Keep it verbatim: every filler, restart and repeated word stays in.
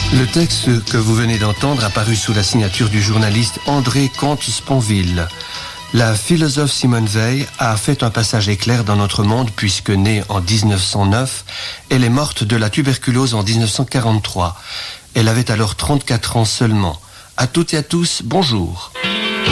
Le texte que vous venez d'entendre a paru sous la signature du journaliste André Comte-Sponville. La philosophe Simone Veil a fait un passage éclair dans notre monde puisque, née en dix-neuf cent neuf, elle est morte de la tuberculose en dix-neuf cent quarante-trois. Elle avait alors trente-quatre ans seulement. À toutes et à tous, bonjour.